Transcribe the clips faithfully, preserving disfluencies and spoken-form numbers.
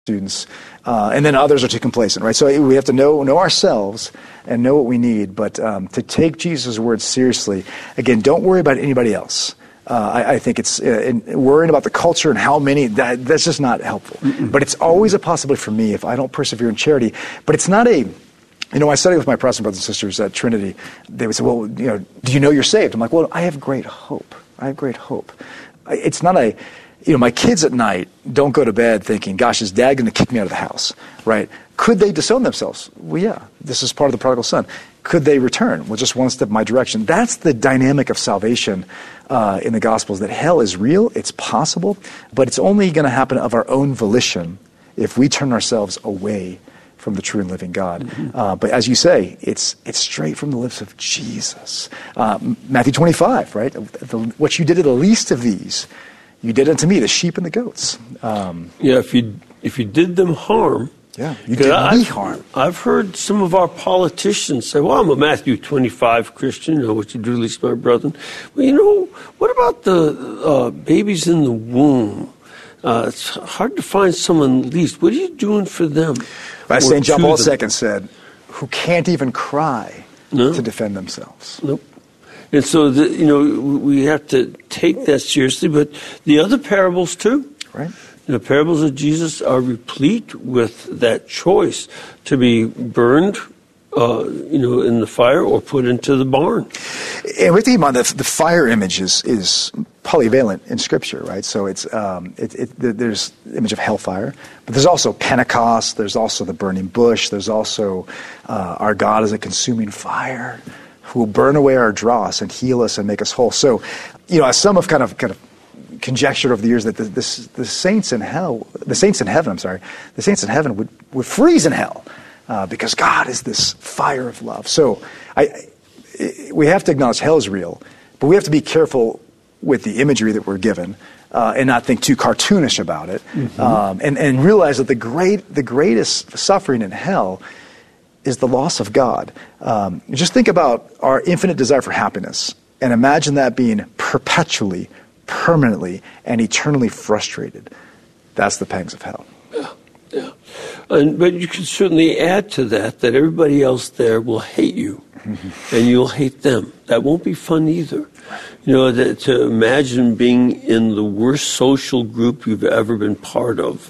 students, uh, and then others are too complacent, right? So we have to know know ourselves and know what we need, but um, to take Jesus' words seriously, again, don't worry about anybody else. Uh, I, I think it's uh, in, worrying about the culture and how many, that, that's just not helpful. Mm-mm. But it's always a possibility for me if I don't persevere in charity. But it's not a, you know, I study with my Protestant brothers and sisters at Trinity. They would say, well, you know, do you know you're saved? I'm like, well, I have great hope. I have great hope. It's not a, you know, my kids at night don't go to bed thinking, gosh, is dad going to kick me out of the house, right? Could they disown themselves? Well, yeah, this is part of the prodigal son. Could they return? Well, just one step in my direction. That's the dynamic of salvation uh, in the Gospels, that hell is real, it's possible, but it's only going to happen of our own volition if we turn ourselves away from the true and living God. Mm-hmm. Uh, but as you say, it's it's straight from the lips of Jesus. Uh, Matthew twenty-five, right? The, what you did to the least of these, you did unto me, the sheep and the goats. Um, yeah, if you if you did them harm, yeah, you did me harm. I've heard some of our politicians say, well, I'm a Matthew twenty-five Christian, you know, what you do least my brethren. Well, you know, what about the uh, babies in the womb? Uh, it's hard to find someone least. What are you doing for them? As Saint John Paul the Second said, who can't even cry no. to defend themselves. Nope. And so, the, you know, we have to take that seriously, but the other parables too. Right. The parables of Jesus are replete with that choice to be burned, uh, you know, in the fire or put into the barn. And we have to keep in mind that the fire image is, is polyvalent in Scripture, right? So it's um, it, it, there's the image of hellfire, but there's also Pentecost. There's also the burning bush. There's also uh, our God is a consuming fire who will burn away our dross and heal us and make us whole. So, you know, as some have kind of kind of conjectured over the years that the, the, the saints in hell, the saints in heaven, I'm sorry, the saints in heaven would, would freeze in hell uh, because God is this fire of love. So I, I, we have to acknowledge hell is real, but we have to be careful with the imagery that we're given uh, and not think too cartoonish about it, mm-hmm. um, and, and realize that the great, the greatest suffering in hell is the loss of God. Um, just think about our infinite desire for happiness and imagine that being perpetually, permanently, and eternally frustrated. That's the pangs of hell. Yeah, yeah. And, but you can certainly add to that that everybody else there will hate you, mm-hmm. and you'll hate them. That won't be fun either. You know, that, to imagine being in the worst social group you've ever been part of,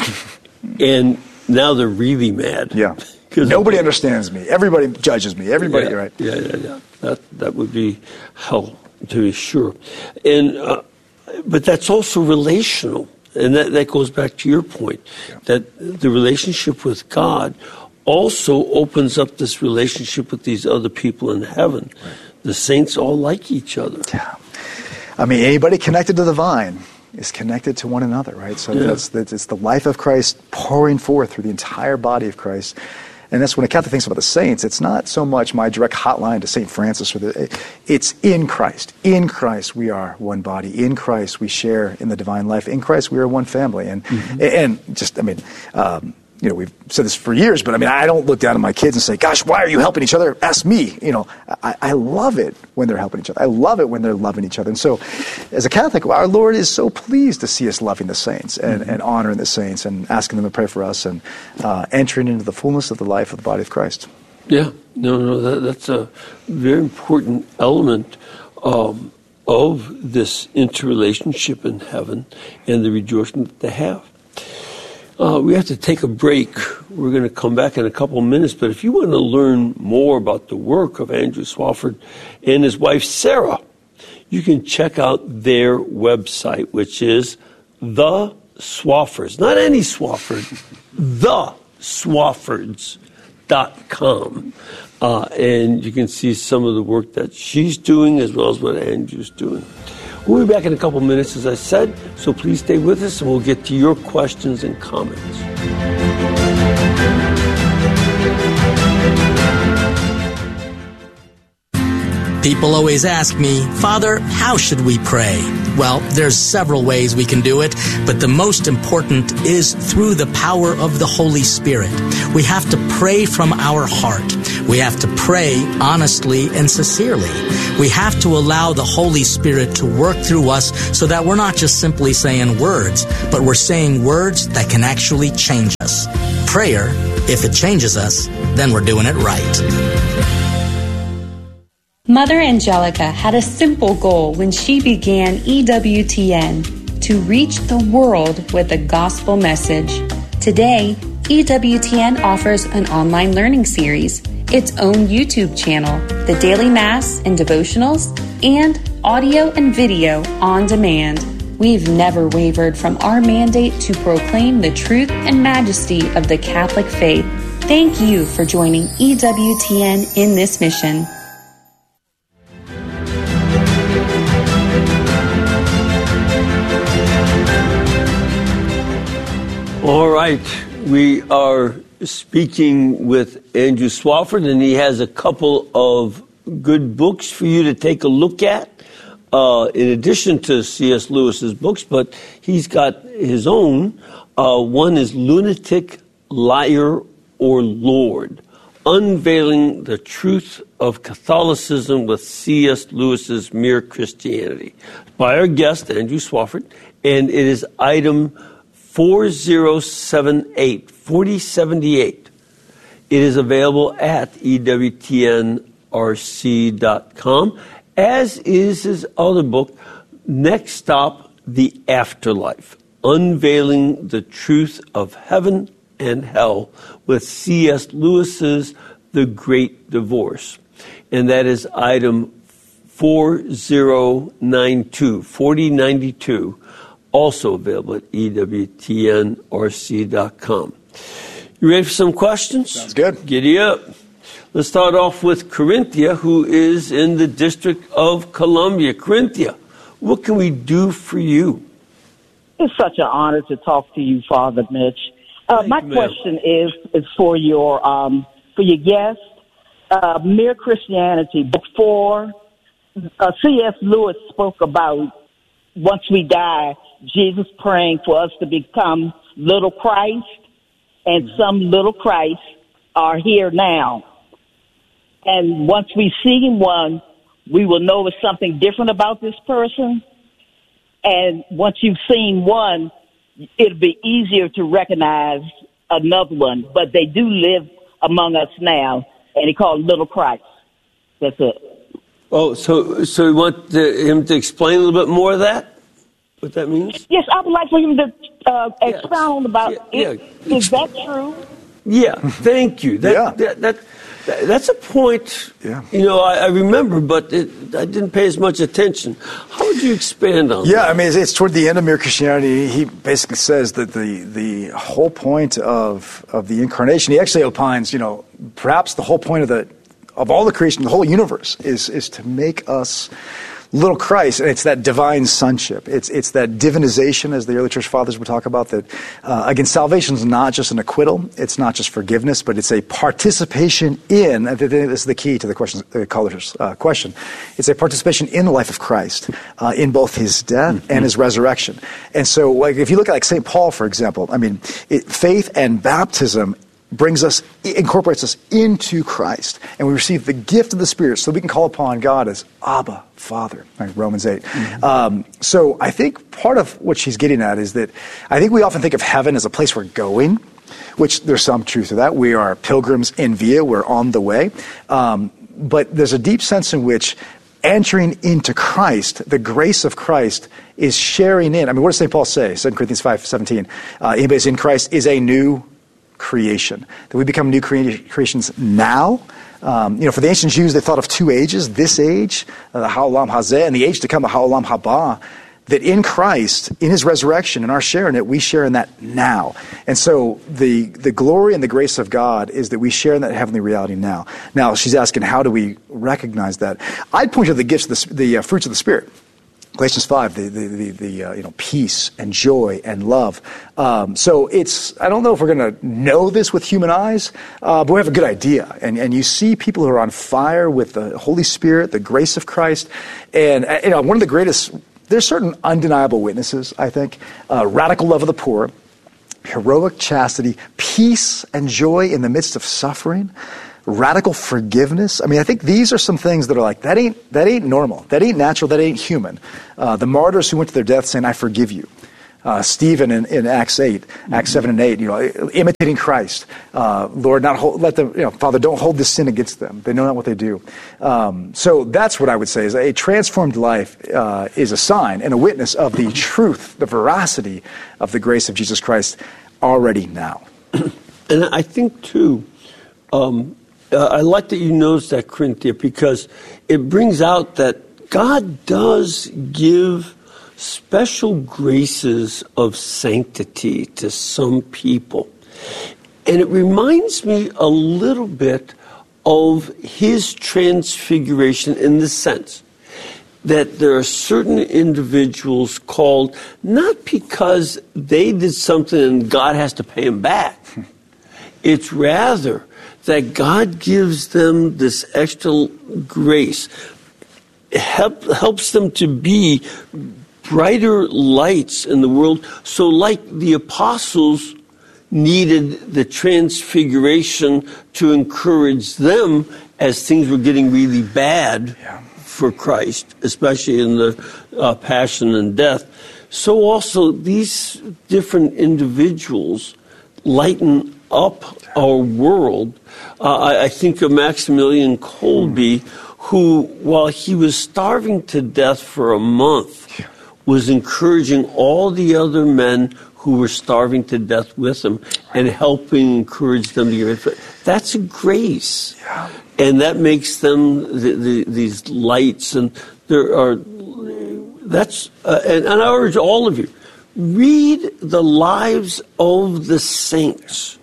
and now they're really mad. Yeah. Nobody understands me. Everybody judges me. Everybody, yeah, right? Yeah, yeah, yeah. That that would be hell, to be sure. And uh, but that's also relational, and that, that goes back to your point, yeah. that the relationship with God also opens up this relationship with these other people in heaven. Right. The saints all like each other. Yeah. I mean, anybody connected to the vine is connected to one another, right? So yeah. that's, that's it's the life of Christ pouring forth through the entire body of Christ. And that's when a Catholic thinks about the saints, it's not so much my direct hotline to Saint Francis, or the, it's in Christ. In Christ we are one body. In Christ we share in the divine life. In Christ we are one family. And mm-hmm. and just, I mean, um, you know, we've said this for years, but I mean, I don't look down at my kids and say, gosh, why are you helping each other? Ask me. You know, I, I love it when they're helping each other. I love it when they're loving each other. And so as a Catholic, our Lord is so pleased to see us loving the saints and, mm-hmm. and honoring the saints and asking them to pray for us and uh, entering into the fullness of the life of the body of Christ. Yeah, no, no, that, that's a very important element um, of this interrelationship in heaven and the rejoicing that they have. Uh, we have to take a break. We're going to come back in a couple of minutes, but if you want to learn more about the work of Andrew Swafford and his wife Sarah, you can check out their website, which is The Swaffords. Not any Swafford, The Swaffords dot com. Uh, and you can see some of the work that she's doing as well as what Andrew's doing. We'll be back in a couple minutes, as I said, so please stay with us and we'll get to your questions and comments. People always ask me, Father, how should we pray? Well, there's several ways we can do it, but the most important is through the power of the Holy Spirit. We have to pray from our heart. We have to pray honestly and sincerely. We have to allow the Holy Spirit to work through us so that we're not just simply saying words, but we're saying words that can actually change us. Prayer, if it changes us, then we're doing it right. Mother Angelica had a simple goal when she began E W T N, to reach the world with the gospel message. Today, E W T N offers an online learning series, its own YouTube channel, the daily mass and devotionals, and audio and video on demand. We've never wavered from our mandate to proclaim the truth and majesty of the Catholic faith. Thank you for joining E W T N in this mission. All right, we are speaking with Andrew Swafford, and he has a couple of good books for you to take a look at, uh, in addition to C S Lewis's books, but he's got his own. Uh, one is Lunatic, Liar, or Lord, Unveiling the Truth of Catholicism with C S Lewis's Mere Christianity, by our guest, Andrew Swafford, and it is item four zero seven eight, four zero seven eight. It is available at E W T N R C dot com, as is his other book, Next Stop, The Afterlife, Unveiling the Truth of Heaven and Hell with C S Lewis's The Great Divorce. And that is item four zero nine two, four zero nine two. Also available at E W T N R C dot com. You ready for some questions? Sounds good. Giddy up. Let's start off with Corinthia, who is in the District of Columbia. Corinthia, what can we do for you? It's such an honor to talk to you, Father Mitch. Uh, my you, question is is for your um, for your guest, uh, Mere Christianity. Before uh, C S Lewis spoke about once we die, Jesus praying for us to become little Christ, and some little Christ are here now. And once we see one, we will know it's something different about this person. And once you've seen one, it'll be easier to recognize another one. But they do live among us now, and he called little Christ. That's it. Oh, so so you want to, him to explain a little bit more of that? What that means? Yes, I would like for him to uh, Yes. expound about Yeah, it. yeah. Is that true? Yeah, thank you. That, Yeah. that, that, that that's a point. Yeah. You know, I, I remember, but it, I didn't pay as much attention. How would you expand on Yeah, that? I mean, it's, it's toward the end of Mere Christianity. He basically says that the the whole point of of the incarnation, he actually opines, you know, perhaps the whole point of the of all the creation, the whole universe, is is to make us little Christ, and it's that divine sonship. It's it's that divinization, as the early church fathers would talk about. That uh, again, salvation is not just an acquittal. It's not just forgiveness, but it's a participation in. I think this is the key to the question, the caller's uh, question. It's a participation in the life of Christ, uh, in both his death mm-hmm. and his resurrection. And so, like if you look at like Saint Paul, for example, I mean, it, faith and baptism brings us, incorporates us into Christ, and we receive the gift of the Spirit so we can call upon God as Abba, Father, right? Romans eight. Mm-hmm. Um, so I think part of what she's getting at is that I think we often think of heaven as a place we're going, which there's some truth to that. We are pilgrims in via, we're on the way. Um, but there's a deep sense in which entering into Christ, the grace of Christ, is sharing in. I mean, what does Saint Paul say? Second Corinthians five seventeen. Uh, anybody who's in Christ is a new creation. That we become new crea- creations now. Um, you know, for the ancient Jews, they thought of two ages: this age, uh, the Ha'olam Hazeh, and the age to come, the Ha'olam Haba. That in Christ, in his resurrection, and our share in it, we share in that now. And so the the glory and the grace of God is that we share in that heavenly reality now. Now, she's asking, how do we recognize that? I'd point to the gifts, of the, the uh, fruits of the Spirit. Galatians five, the the the, the uh, you know peace and joy and love. Um, so it's I don't know if we're going to know this with human eyes, uh, but we have a good idea. And and you see people who are on fire with the Holy Spirit, the grace of Christ, and uh, you know one of the greatest. There's certain undeniable witnesses. I think uh, radical love of the poor, heroic chastity, peace and joy in the midst of suffering. Radical forgiveness. I mean, I think these are some things that are like, that ain't that ain't normal. That ain't natural. That ain't human. Uh, the martyrs who went to their death saying, I forgive you. Uh, Stephen in, in Acts eight, mm-hmm. Acts seven and eight, you know, imitating Christ. Uh, Lord, not hold, let them, you know, Father, don't hold this sin against them. They know not what they do. Um, so that's what I would say is a transformed life uh, is a sign and a witness of the truth, the veracity of the grace of Jesus Christ already now. And I think, too, um, Uh, I like that you noticed that, Corinthia, because it brings out that God does give special graces of sanctity to some people. And it reminds me a little bit of his transfiguration in the sense that there are certain individuals called not because they did something and God has to pay them back. It's rather that God gives them this extra grace, help, helps them to be brighter lights in the world. So like the apostles needed the transfiguration to encourage them as things were getting really bad yeah. for Christ, especially in the uh, passion and death, so also these different individuals lighten up our world. Uh, I, I think of Maximilian Kolbe, who, while he was starving to death for a month, was encouraging all the other men who were starving to death with him and helping encourage them to get it. That's a grace. Yeah. And that makes them the, the, these lights. And there are, that's, uh, and, and I urge all of you, read the lives of the saints.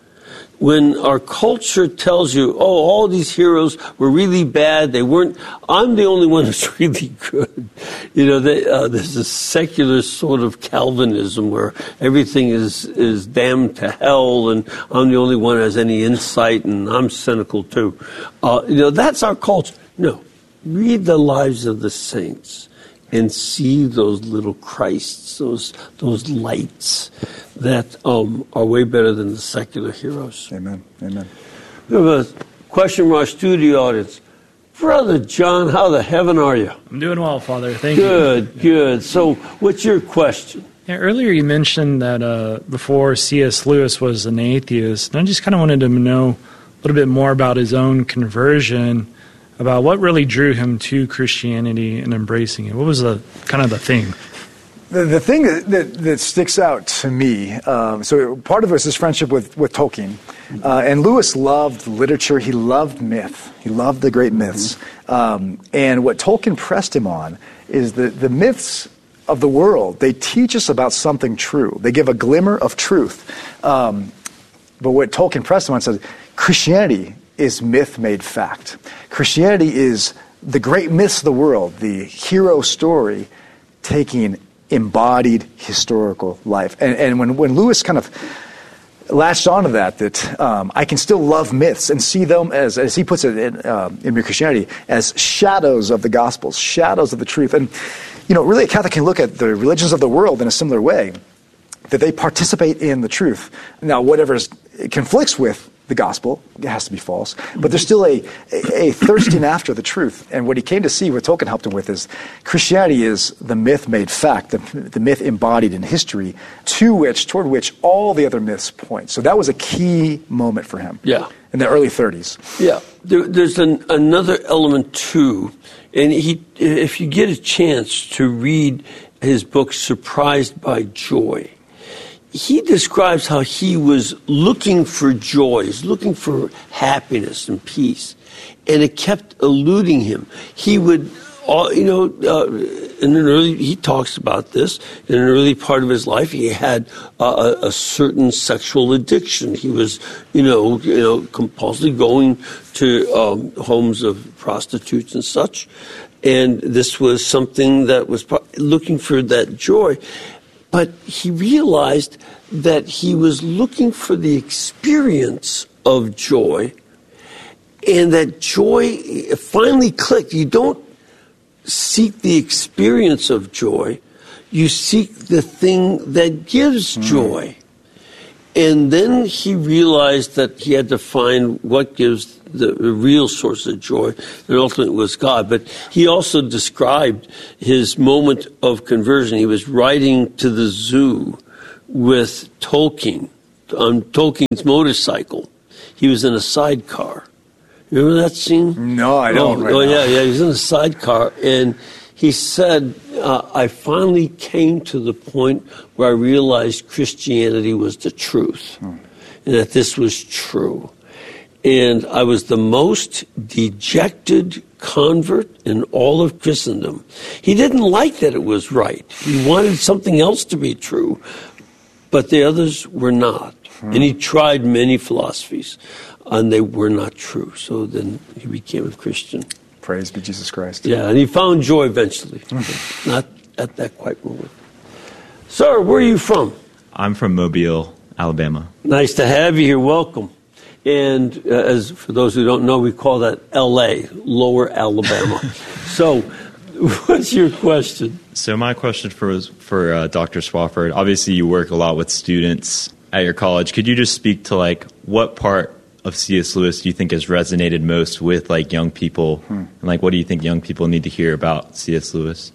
When our culture tells you, oh, all these heroes were really bad, they weren't, I'm the only one who's really good. You know, they, uh, there's a secular sort of Calvinism where everything is, is damned to hell and I'm the only one who has any insight and I'm cynical too. Uh, you know, that's our culture. No, read the lives of the saints and see those little Christs, those those lights that um, are way better than the secular heroes. Amen. Amen. We have a question from our studio audience. Brother John, how the heaven are you? I'm doing well, Father. Thank good, you. Good, good. Yeah. So what's your question? Yeah, earlier you mentioned that uh, before C S Lewis was an atheist, and I just kind of wanted to know a little bit more about his own conversion, about what really drew him to Christianity and embracing it. What was the kind of the thing? The, the thing that, that, that sticks out to me, um, so part of it was his friendship with, with Tolkien. Uh, and Lewis loved literature. He loved myth. He loved the great myths. Mm-hmm. Um, and what Tolkien pressed him on is that the myths of the world, they teach us about something true. They give a glimmer of truth. Um, but what Tolkien pressed him on said, Christianity is myth made fact. Christianity is the great myths of the world, the hero story taking embodied historical life. And, and when, when Lewis kind of latched onto that, that um, I can still love myths and see them as, as he puts it in, uh, in Mere Christianity, as shadows of the Gospels, shadows of the truth. And, you know, really a Catholic can look at the religions of the world in a similar way, that they participate in the truth. Now, whatever conflicts with the gospel, it has to be false, but there's still a, a, a thirsting after the truth. And what he came to see, what Tolkien helped him with, is Christianity is the myth made fact, the, the myth embodied in history, to which, toward which all the other myths point. So that was a key moment for him. Yeah. In the early thirties. Yeah. There, there's an, another element too, and he, if you get a chance to read his book, Surprised by Joy, he describes how he was looking for joys, looking for happiness and peace, and it kept eluding him. He would, uh, you know, uh, in an early, he talks about this, in an early part of his life, he had uh, a, a certain sexual addiction. He was, you know, you know, compulsively going to um, homes of prostitutes and such. And this was something that was looking for that joy. But he realized that he was looking for the experience of joy, and that joy finally clicked. You don't seek the experience of joy. You seek the thing that gives mm. joy. And then he realized that he had to find what gives the real source of joy, and ultimately it was God. But he also described his moment of conversion. He was riding to the zoo with Tolkien on Tolkien's motorcycle. He was in a sidecar. Remember that scene? No, I don't. Oh, right oh now. yeah, yeah. He was in a sidecar, and he said, uh, I finally came to the point where I realized Christianity was the truth, hmm. and that this was true. And I was the most dejected convert in all of Christendom. He didn't like that it was right. He wanted something else to be true, but the others were not. Hmm. And he tried many philosophies, and they were not true. So then he became a Christian. Praise be Jesus Christ. Yeah, and he found joy eventually. Not at that quite moment. Sir, where are you from? I'm from Mobile, Alabama. Nice to have you here. Welcome. And uh, as for those who don't know, we call that L A, Lower Alabama. So what's your question? So my question for for uh, Doctor Swafford, obviously you work a lot with students at your college. Could you just speak to like what part of C S. Lewis do you think has resonated most with like young people? Hmm. And like what do you think young people need to hear about C S. Lewis?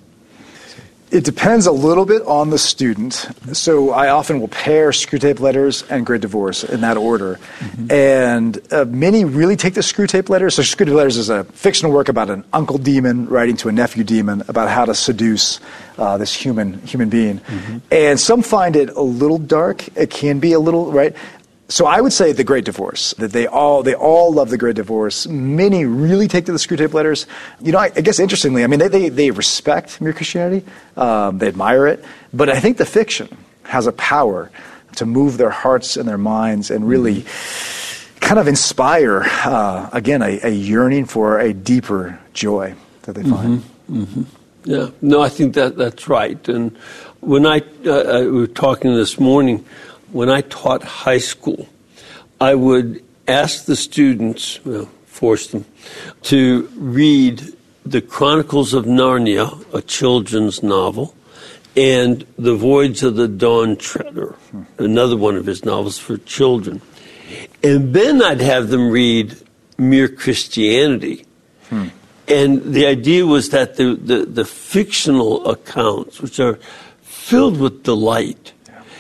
It depends a little bit on the student. So I often will pair Screwtape Letters and Great Divorce in that order. Mm-hmm. And uh, many really take the Screwtape Letters. So Screwtape Letters is a fictional work about an uncle demon writing to a nephew demon about how to seduce uh, this human human being. Mm-hmm. And some find it a little dark. It can be a little, right? So I would say The Great Divorce, that they all they all love The Great Divorce. Many really take to the Screwtape Letters. You know, I, I guess interestingly, I mean, they they, they respect Mere Christianity. Um, they admire it. But I think the fiction has a power to move their hearts and their minds and really kind of inspire, uh, again, a, a yearning for a deeper joy that they find. Mm-hmm. Mm-hmm. Yeah. No, I think that that's right. And when I, uh, we were talking this morning, when I taught high school, I would ask the students, well, force them, to read The Chronicles of Narnia, a children's novel, and The Voyage of the Dawn Treader, another one of his novels for children. And then I'd have them read Mere Christianity. Hmm. And the idea was that the, the, the fictional accounts, which are filled with delight,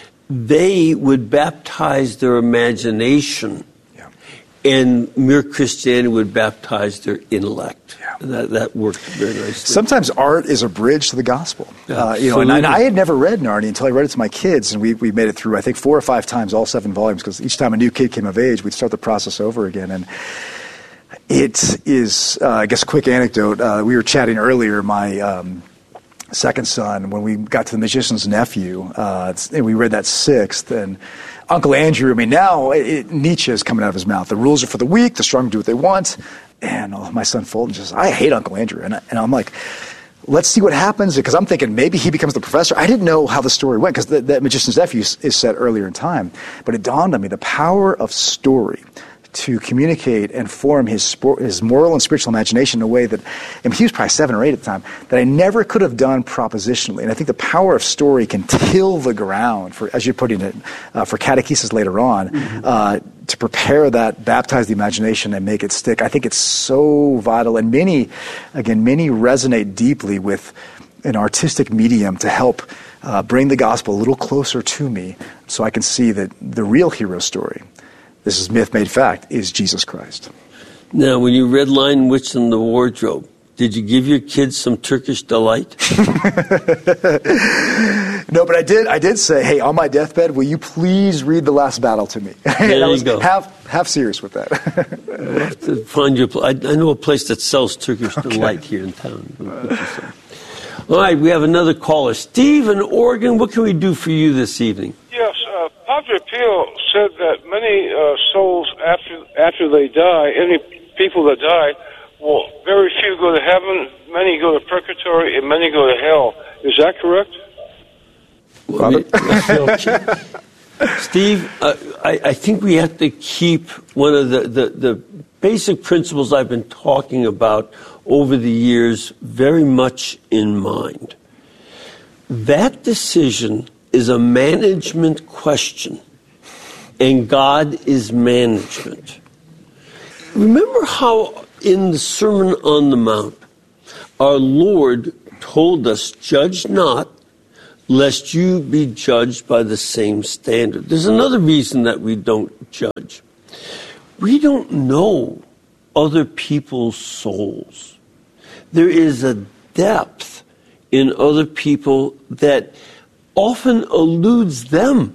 they would baptize their imagination, yeah. and Mere Christianity would baptize their intellect. Yeah. That, that worked very nicely. Sometimes art is a bridge to the gospel. Uh, you know, and, and I had never read Narnia until I read it to my kids, and we, we made it through, I think, four or five times, all seven volumes, because each time a new kid came of age, we'd start the process over again. And it is, uh, I guess, a quick anecdote. Uh, we were chatting earlier, my... Um, second son, when we got to The Magician's Nephew, uh, and we read that sixth, and Uncle Andrew, I mean, now it, it, Nietzsche is coming out of his mouth. The rules are for the weak, the strong do what they want. And uh, my son Fulton says, I hate Uncle Andrew. And, and I'm like, let's see what happens, because I'm thinking maybe he becomes the professor. I didn't know how the story went, because the, the Magician's Nephew is, is set earlier in time. But it dawned on me, the power of story to communicate and form his sport, his moral and spiritual imagination in a way that, I mean, he was probably seven or eight at the time, that I never could have done propositionally. And I think the power of story can till the ground, for, as you're putting it, uh, for catechesis later on, mm-hmm. uh, to prepare that, baptize the imagination and make it stick. I think it's so vital. And many, again, many resonate deeply with an artistic medium to help uh, bring the gospel a little closer to me so I can see that the real hero story, this is myth made fact, is Jesus Christ. Now, when you read Lion, Witch, and the Wardrobe, did you give your kids some Turkish delight? No, but I did. I did say, "Hey, on my deathbed, will you please read The Last Battle to me?" There and I you was go. Half, half serious with that. I have to find you. I, I know a place that sells Turkish okay. delight here in town. All right, we have another caller, Steve in Oregon. What can we do for you this evening? Yes, uh, Padre Pio said that many uh, souls after after they die, any people that die, well, very few go to heaven, many go to many go to hell. Is that correct? Well, Steve, uh, I, I think we have to keep one of the, the, the basic principles I've been talking about over the years very much in mind. That decision is a management question, and God is management. Remember how in the Sermon on the Mount, our Lord told us, judge not, lest you be judged by the same standard. There's another reason that we don't judge. We don't know other people's souls. There is a depth in other people that often eludes them.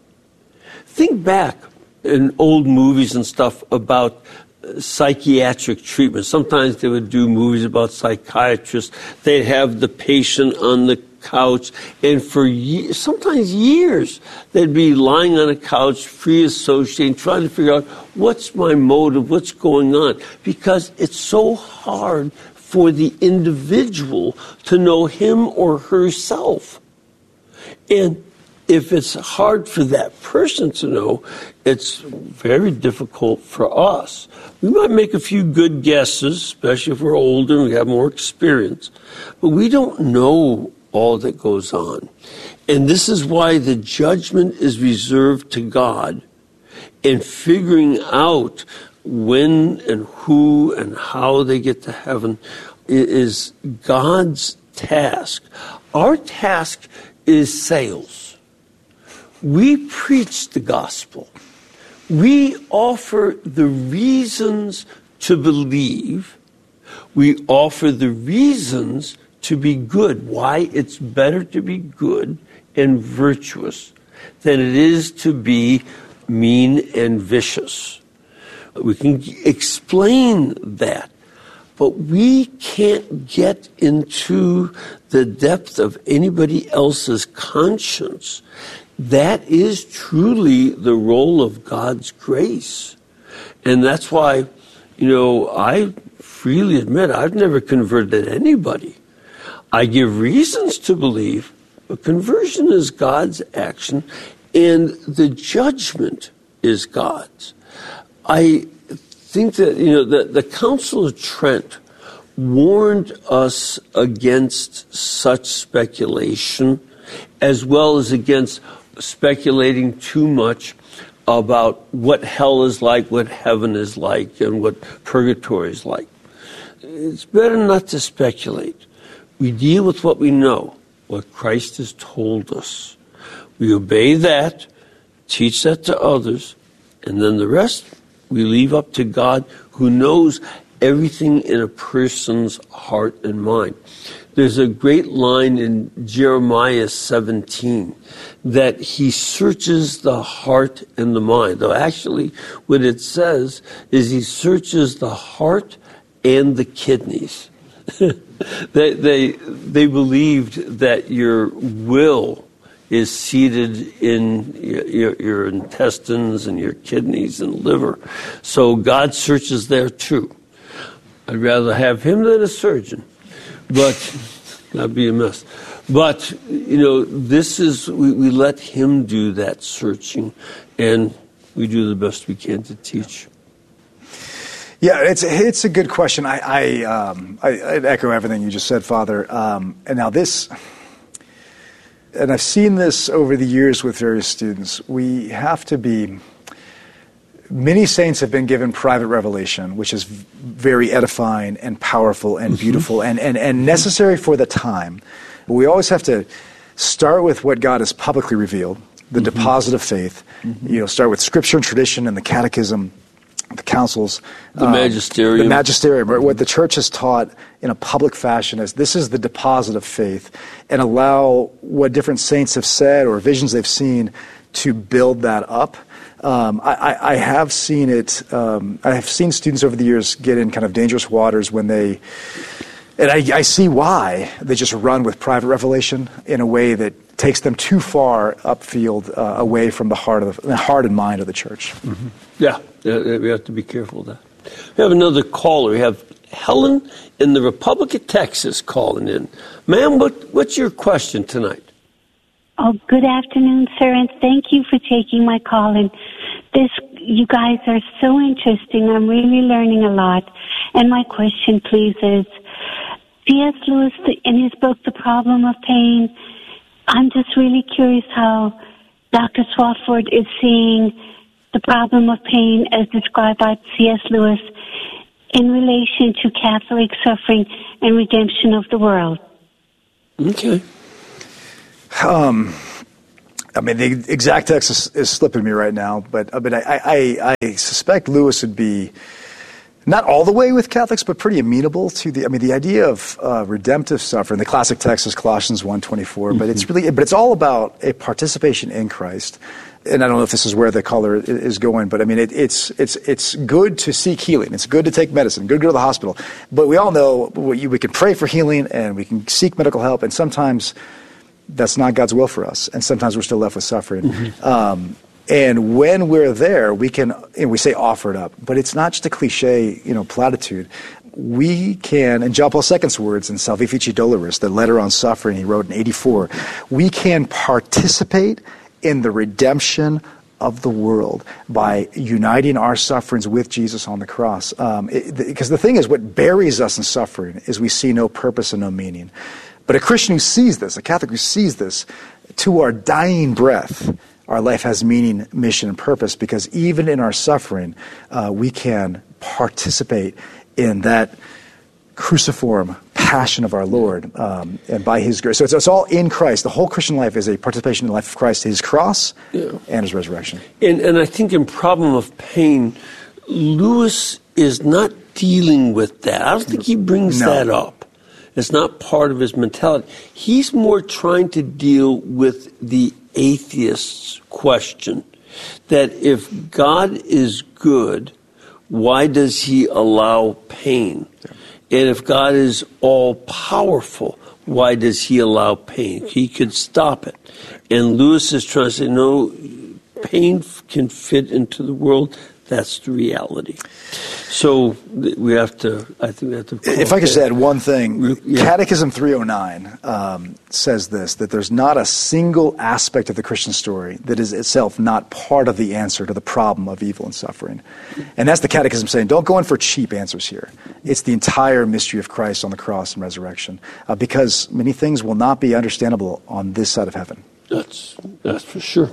Think back in old movies and stuff about psychiatric treatment. Sometimes they would do movies about psychiatrists. They'd have the patient on the couch, and for years, sometimes years, they'd be lying on a couch, free associating, trying to figure out what's my motive, what's going on, because it's so hard for the individual to know him or herself. And if it's hard for that person to know, it's very difficult for us. We might make a few good guesses, especially if we're older and we have more experience, but we don't know all that goes on. And this is why the judgment is reserved to God, and figuring out when and who and how they get to heaven is God's task. Our task is sales. We preach the gospel. We offer the reasons to believe. We offer the reasons to be good. Why it's better to be good and virtuous than it is to be mean and vicious. We can explain that, but we can't get into the depth of anybody else's conscience. That is truly the role of God's grace. And that's why, you know, I freely admit I've never converted anybody. I give reasons to believe, but conversion is God's action, and the judgment is God's. I think that, you know, the, the Council of Trent warned us against such speculation, as well as against speculating too much about what hell is like, what heaven is like, and what purgatory is like. It's better not to speculate. We deal with what we know, what Christ has told us. We obey that, teach that to others, and then the rest we leave up to God, who knows everything in a person's heart and mind. There's a great line in Jeremiah seventeen that he searches the heart and the mind. Though actually what it says is he searches the heart and the kidneys. they, they, they believed that your will is seated in your, your intestines and your kidneys and liver. So God searches there too. I'd rather have him than a surgeon, but that'd be a mess. But, you know, this is, we, we let him do that searching, and we do the best we can to teach. Yeah, it's it's a good question. I I, um, I I echo everything you just said, Father. Um, and now this, and I've seen this over the years with various students. We have to be. Many saints have been given private revelation, which is very edifying and powerful and beautiful and, and, and necessary for the time. But we always have to start with what God has publicly revealed, the mm-hmm. deposit of faith. Mm-hmm. You know, start with Scripture and tradition and the Catechism, the councils, the um, magisterium, the magisterium. Right? What the church has taught in a public fashion is this is the deposit of faith, and allow what different saints have said or visions they've seen to build that up. Um, I, I have seen it. Um, I have seen students over the years get in kind of dangerous waters when they, and I, I see why they just run with private revelation in a way that takes them too far upfield, uh, away from the heart of the, the heart and mind of the church. Mm-hmm. Yeah, we have to be careful of that. We have another caller. We have Helen in the Republic of Texas calling in. Ma'am, what, what's your question tonight? Oh, good afternoon, sir, and thank you for taking my call. And this, you guys are so interesting. I'm really learning a lot. And my question, please, is C S. Lewis, in his book, The Problem of Pain, I'm just really curious how Doctor Swafford is seeing the problem of pain as described by C S. Lewis in relation to Catholic suffering and redemption of the world. Okay. Um, I mean, the exact text is, is slipping me right now, but I mean, I, I, I suspect Lewis would be not all the way with Catholics, but pretty amenable to the. I mean, the idea of uh, redemptive suffering. The classic text is Colossians one twenty-four, mm-hmm. but it's really, but it's all about a participation in Christ. And I don't know if this is where the caller is going, but I mean, it, it's it's it's good to seek healing. It's good to take medicine. Good to go to the hospital. But we all know we, we can pray for healing and we can seek medical help, and sometimes that's not God's will for us, and sometimes we're still left with suffering. Mm-hmm. Um, and when we're there, we can, and we say offer it up, but it's not just a cliche, you know, platitude. We can, in John Paul the Second's words in Salvifici Doloris, the letter on suffering he wrote in eighty-four, we can participate in the redemption of the world by uniting our sufferings with Jesus on the cross. Um, because the thing is, what buries us in suffering is we see no purpose and no meaning. But a Christian who sees this, a Catholic who sees this, to our dying breath, our life has meaning, mission, and purpose, because even in our suffering, uh, we can participate in that cruciform passion of our Lord, um, and by His grace. So it's, it's all in Christ. The whole Christian life is a participation in the life of Christ, His cross, yeah. and His resurrection. And, and I think in Problem of Pain, Lewis is not dealing with that. I don't think he brings no. that up. It's not part of his mentality. He's more trying to deal with the atheist's question that if God is good, why does He allow pain? Yeah. And if God is all-powerful, why does He allow pain? He could stop it. And Lewis is trying to say, no, pain can fit into the world. That's the reality. So we have to, I think we have to... If I could just add one thing. Yeah. Catechism three oh nine um, says this, that there's not a single aspect of the Christian story that is itself not part of the answer to the problem of evil and suffering. And that's the Catechism saying, don't go in for cheap answers here. It's the entire mystery of Christ on the cross and resurrection, uh, because many things will not be understandable on this side of heaven. That's, that's for sure.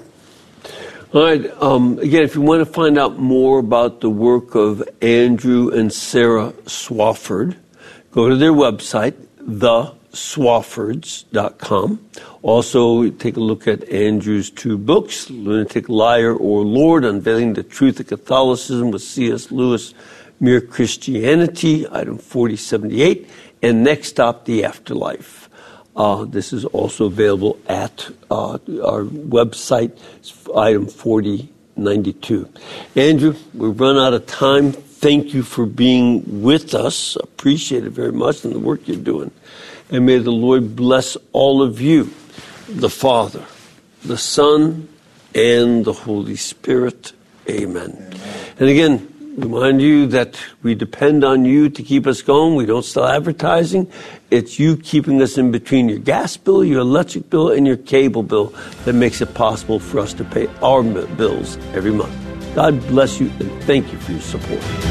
All right. Um, again, if you want to find out more about the work of Andrew and Sarah Swafford, go to their website, the swaffords dot com. Also, take a look at Andrew's two books, Lunatic Liar or Lord, Unveiling the Truth of Catholicism with C S. Lewis, Mere Christianity, item forty seventy-eight, and Next Stop, The Afterlife. Uh, this is also available at uh, our website, item forty ninety-two. Andrew, we've run out of time. Thank you for being with us. Appreciate it very much and the work you're doing. And may the Lord bless all of you, the Father, the Son, and the Holy Spirit. Amen. Amen. And again, remind you that we depend on you to keep us going. We don't sell advertising. It's you keeping us in between your gas bill, your electric bill, and your cable bill that makes it possible for us to pay our bills every month. God bless you, and thank you for your support.